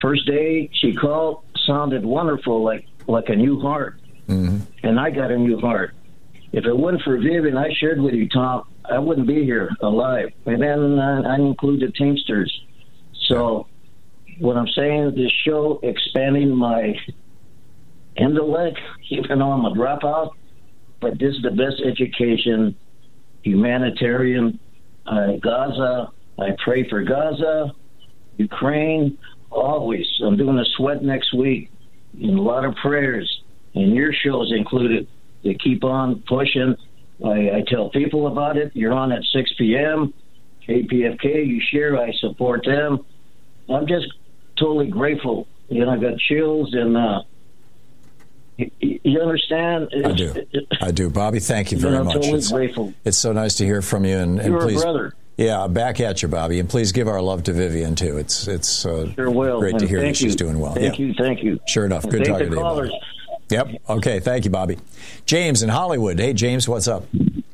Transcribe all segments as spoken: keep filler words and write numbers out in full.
First day she called, sounded wonderful, like like a new heart. Mm-hmm. And I got a new heart. If it wasn't for Vivian, I shared with you, Tom, I wouldn't be here alive. And then uh, I include the Teamsters. So what I'm saying, this show expanding my intellect, even though I'm a dropout, but this is the best education, humanitarian, uh, Gaza. I pray for Gaza, Ukraine, always. I'm doing a sweat next week, and a lot of prayers, and your show's included. To keep on pushing. I, I tell people about it. You're on at six p.m. K P F K, you share, I support them. I'm just totally grateful. You know, I got chills, and uh, you, you understand? It's, I do. I do. Bobby, thank you very I'm much. totally it's, grateful. It's so nice to hear from you. And, and You're please, a brother. Yeah, back at you, Bobby. And please give our love to Vivian, too. It's it's uh, sure will. great and to hear that you. she's doing well. Thank yeah. you, thank you. Sure enough. And Good thank talking the to you, callers. Bobby. Yep. Okay. Thank you, Bobby. James in Hollywood. Hey, James, what's up?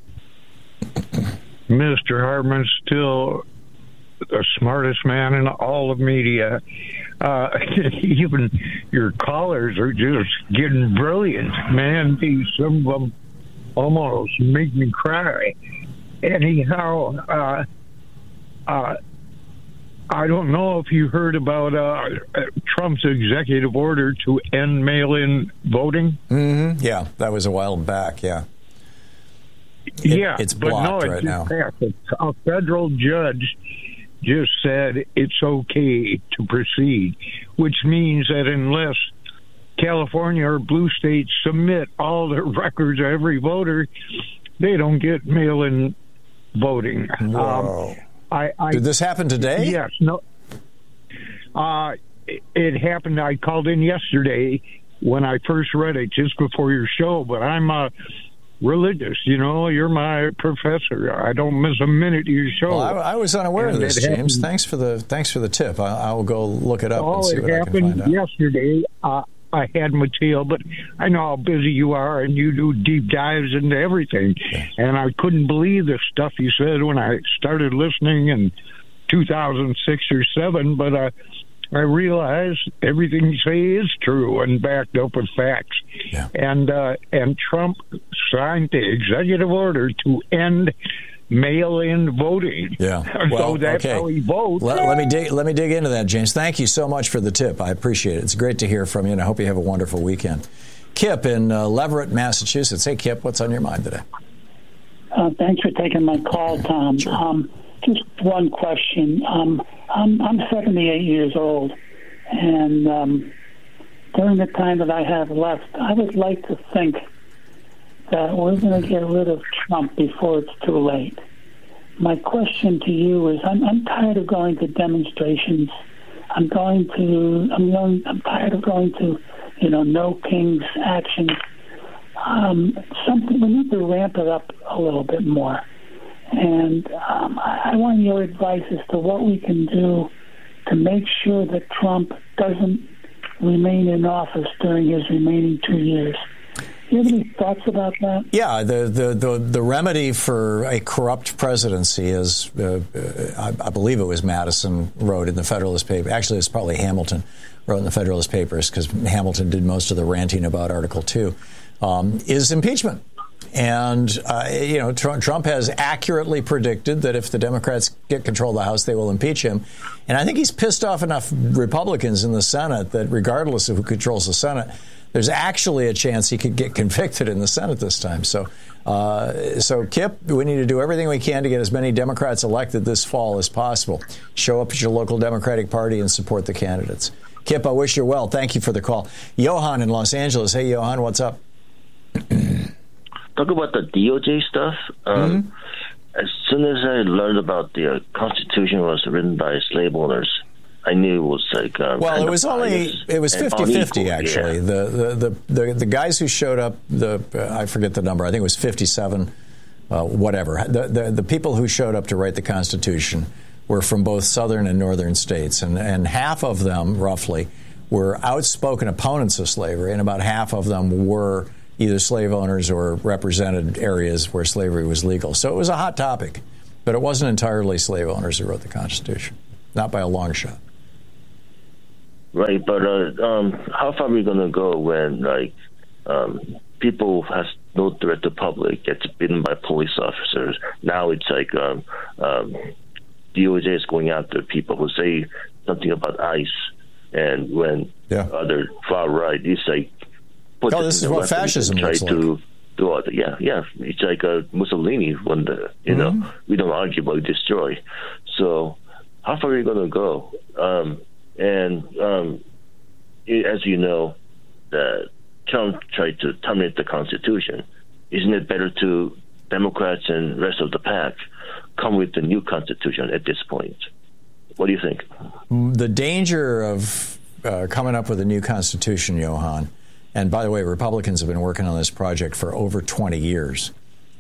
Mister Hartman's still the smartest man in all of media. Uh, even your callers are just getting brilliant, man. These, some of them almost make me cry. Anyhow, uh, uh, I don't know if you heard about uh, Trump's executive order to end mail-in voting. Mm-hmm. Yeah, that was a while back, yeah. It, yeah, it's but blocked no, right now. Passed. A federal judge just said it's okay to proceed, which means that unless California or blue states submit all the records of every voter, they don't get mail-in voting. Whoa. Um, I, I, Did this happen today? Yes. No. Uh, it, it happened. I called in yesterday when I first read it, just before your show. But I'm uh, religious. You know, you're my professor. I don't miss a minute of your show. Well, I, I was unaware and of this, James. Happened, thanks for the thanks for the tip. I, I will go look it up oh, and see what I can find it happened out. yesterday. Uh, I had Mateo, but I know how busy you are, and you do deep dives into everything. Yes. And I couldn't believe the stuff you said when I started listening in two thousand six or seven, but uh, I realized everything you say is true and backed up with facts. Yeah. And uh, and Trump signed the executive order to end mail-in voting. Yeah. Well, so that's okay. how he votes. Let, let me dig. Let me dig into that, James. Thank you so much for the tip. I appreciate it. It's great to hear from you, and I hope you have a wonderful weekend. Kip in uh, Leverett, Massachusetts. Hey, Kip, what's on your mind today? Uh, thanks for taking my call, Tom. Sure. Um, just one question. Um, I'm, I'm seventy-eight years old, and um, during the time that I have left, I would like to think that we're going to get rid of Trump before it's too late. My question to you is, I'm, I'm tired of going to demonstrations. I'm going to, I'm going, I'm tired of going to, you know, No King's actions. Um, something we need to ramp it up a little bit more. And um, I, I want your advice as to what we can do to make sure that Trump doesn't remain in office during his remaining two years. Do you have any thoughts about that? Yeah, the the the, the remedy for a corrupt presidency is, uh, I, I believe it was Madison wrote in the Federalist paper. Actually, it's probably Hamilton wrote in the Federalist Papers, because Hamilton did most of the ranting about Article Two. Um, is impeachment. And, uh, you know, Trump, Trump has accurately predicted that if the Democrats get control of the House, they will impeach him. And I think he's pissed off enough Republicans in the Senate that regardless of who controls the Senate, there's actually a chance he could get convicted in the Senate this time. So, uh, so Kip, we need to do everything we can to get as many Democrats elected this fall as possible. Show up at your local Democratic Party and support the candidates. Kip, I wish you well. Thank you for the call. Johan in Los Angeles. Hey, Johan, what's up? Talk about the D O J stuff. Um, mm-hmm. As soon as I learned about the uh, Constitution was written by slave owners, I knew it was like uh, well, it was only it was fifty-fifty actually. Yeah. The, the, the the the guys who showed up, the uh, I forget the number. I think it was fifty-seven, uh, whatever. The, the the people who showed up to write the Constitution were from both southern and northern states, and and half of them roughly were outspoken opponents of slavery, and about half of them were either slave owners or represented areas where slavery was legal. So it was a hot topic, but it wasn't entirely slave owners who wrote the Constitution, not by a long shot. Right, but uh, um, how far are we going to go when, like, um, people has no threat to public gets beaten by police officers? Now it's like um, um, D O J is going after people who say something about ICE, and when yeah. other far right, it's like put oh, this is what fascism try looks to like. Do all the, yeah, yeah, it's like uh, Mussolini when the you mm-hmm. know we don't argue but we destroy. So how far are we going to go? Um, and um, it, as you know, that Trump tried to terminate the Constitution. Isn't it better to Democrats and rest of the pack come with the new Constitution at this point? What do you think? The danger of uh, coming up with a new Constitution, Johan, and by the way, Republicans have been working on this project for over twenty years.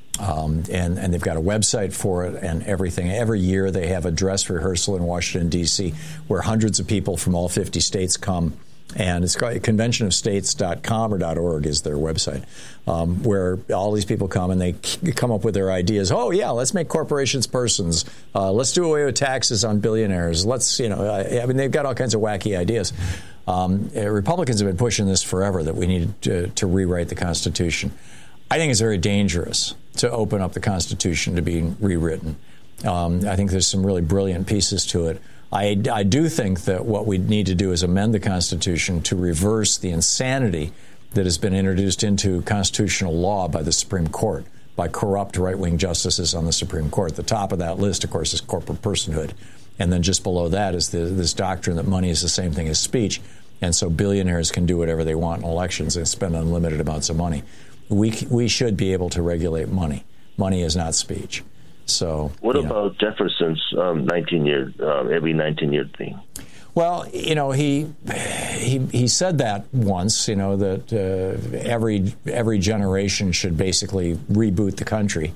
Um, and, and they've got a website for it and everything. Every year they have a dress rehearsal in Washington, D C, where hundreds of people from all fifty states come. And it's called convention of states dot com or .org is their website, um, where all these people come and they come up with their ideas. Oh, yeah, let's make corporations persons. Uh, let's do away with taxes on billionaires. Let's, you know, I, I mean, they've got all kinds of wacky ideas. Um, Republicans have been pushing this forever, that we need to, to rewrite the Constitution. I think it's very dangerous to open up the Constitution to being rewritten. Um, I think there's some really brilliant pieces to it. I, I do think that what we need to do is amend the Constitution to reverse the insanity that has been introduced into constitutional law by the Supreme Court, by corrupt right-wing justices on the Supreme Court. The top of that list, of course, is corporate personhood. And then just below that is the, this doctrine that money is the same thing as speech. And so billionaires can do whatever they want in elections and spend unlimited amounts of money. We, we should be able to regulate money. Money is not speech. So, what about know. Jefferson's um, nineteen-year, um, every nineteen-year thing? Well, you know, he he he said that once. You know that uh, every every generation should basically reboot the country.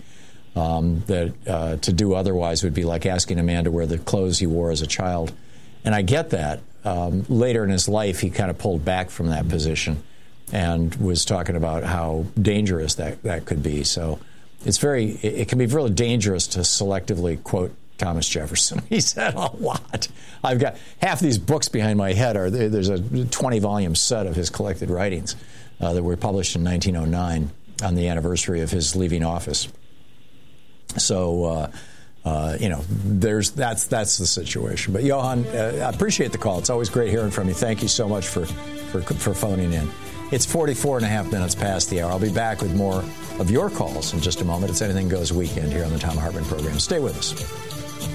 Um, that uh, to do otherwise would be like asking a man to wear the clothes he wore as a child. And I get that. Um, later in his life, he kind of pulled back from that position and was talking about how dangerous that that could be. So. It's very, it can be really dangerous to selectively quote Thomas Jefferson. He said a lot. I've got half these books behind my head. Are There's a twenty-volume set of his collected writings uh, that were published in nineteen oh nine on the anniversary of his leaving office. So, uh, uh, you know, there's that's that's the situation. But, Johan, uh, I appreciate the call. It's always great hearing from you. Thank you so much for, for, for phoning in. It's forty-four and a half minutes past the hour. I'll be back with more of your calls in just a moment. It's Anything Goes Weekend here on the Thom Hartmann program. Stay with us.